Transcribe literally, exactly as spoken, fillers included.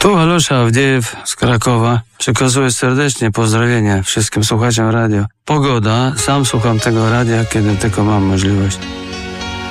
Tu Alusza Awdiejew z Krakowa. Przekazuję serdecznie pozdrowienia wszystkim słuchaczom radio. Pogoda, sam słucham tego radia, kiedy tylko mam możliwość.